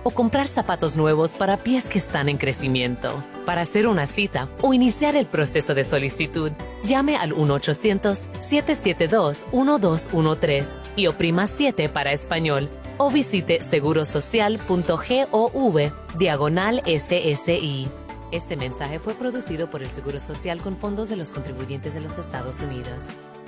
o comprar zapatos nuevos para pies que están en crecimiento. Para hacer una cita o iniciar el proceso de solicitud, llame al 1-800-772-1213 y oprima 7 para español o visite segurosocial.gov/SSI. Este mensaje fue producido por el Seguro Social con fondos de los contribuyentes de los Estados Unidos.